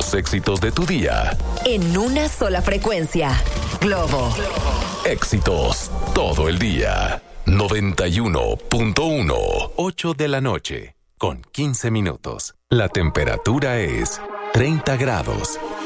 los éxitos de tu día. En una sola frecuencia. Globo. Éxitos todo el día. 91.1. 8 de la noche, con 15 minutos. La temperatura es 30 grados.